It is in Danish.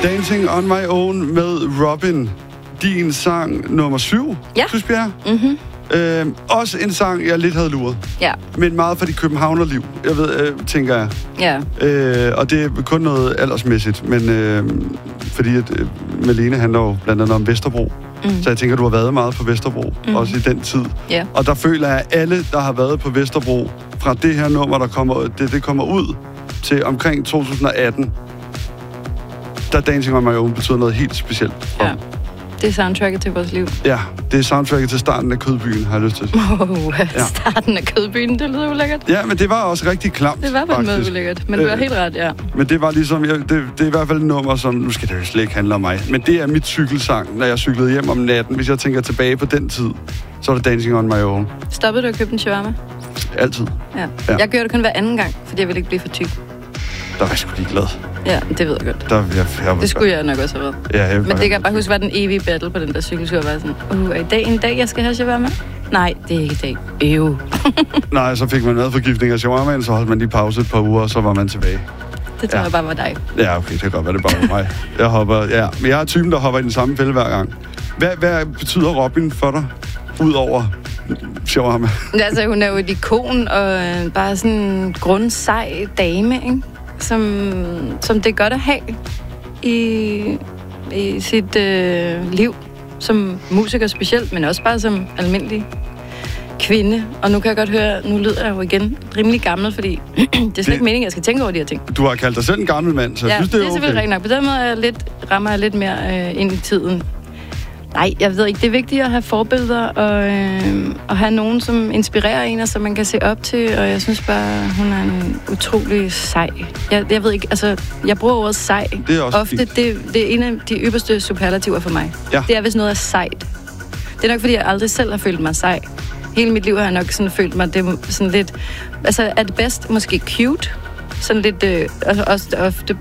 Dancing on My Own med Robin. Din sang nummer 7, synes jeg. Mm-hmm. Også en sang, jeg lidt havde luret. Ja. Men meget for de københavnerliv, jeg ved, tænker jeg. Ja. Og det er kun noget aldersmæssigt, men fordi at Malene handler jo blandt andet om Vesterbro. Så jeg tænker, du har været meget på Vesterbro, også i den tid. Yeah. Og der føler jeg, at alle, der har været på Vesterbro, fra det her nummer, der kommer ud til omkring 2018, der Dancing on My Own betyder noget helt specielt. Ja. Det er soundtracket til vores liv. Ja, det er soundtracket til starten af Kødbyen, har jeg lyst til. Starten af Kødbyen, det lyder ulækkert. Ja, men det var også rigtig klamt. Det var på en måde ulækkert, men du har helt ret, ja. Men det var ligesom, det er i hvert fald et nummer, som, nu skal det jo slet ikke handle om mig, men det er mit cykelsang, når jeg cyklede hjem om natten. Hvis jeg tænker tilbage på den tid, så er det Dancing on My Own. Stoppede du at købe en shawarma? Altid. Ja. Jeg gjorde det kun hver anden gang, fordi jeg ville ikke blive for tyk. Der var jeg sgu lige glad. Ja, det ved jeg godt. Det skulle jeg nok også have været. Ja, men det kan jeg bare huske, var den evige battle på den der cykeltur. Var sådan, er i dag en dag, jeg skal have shawarma? Nej, det er ikke i dag. Nej, så fik man madforgiftning af shawarmaen, så holdt man lige pause et par uger, og så var man tilbage. Det tror jeg bare var dig. Ja, okay, det kan godt være, det bare mig. Men jeg er typen, der hopper i den samme fælde hver gang. Hvad betyder Robin for dig, udover shawarma? Altså, hun er jo et ikon, og bare sådan en grundsej dame, ikke? Som det er godt at have i sit liv, som musiker specielt, men også bare som almindelig kvinde. Og nu kan jeg godt høre, nu lyder jeg jo igen rimelig gammel, fordi det er slet ikke meningen, at jeg skal tænke over de her ting. Du har kaldt dig selv en gammel mand, så jeg synes, det er okay. Det er selvfølgelig rigtig nok. På den måde rammer jeg lidt mere ind i tiden. Nej, jeg ved ikke. Det er vigtigt at have forbilder og have nogen, som inspirerer en, og som man kan se op til. Og jeg synes bare, hun er en utrolig sej. Jeg ved ikke, altså, jeg bruger ordet sej. Det er også ofte. Det er en af de ypperste superlativer for mig. Ja. Det er, hvis noget er sejt. Det er nok, fordi jeg aldrig selv har følt mig sej. Hele mit liv har jeg nok sådan følt mig, det er sådan lidt... Altså, er det bedst måske cute? Sådan lidt... også ofte